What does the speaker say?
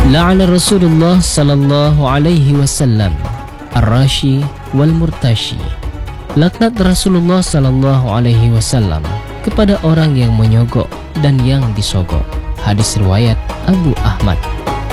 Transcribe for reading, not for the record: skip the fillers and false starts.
La'ana Rasulullah sallallahu alaihi wasallam ar-rashi wal murtashi. Laknat Rasulullah sallallahu alaihi wasallam kepada orang yang menyogok dan yang disogok. Hadis riwayat Abu Ahmad.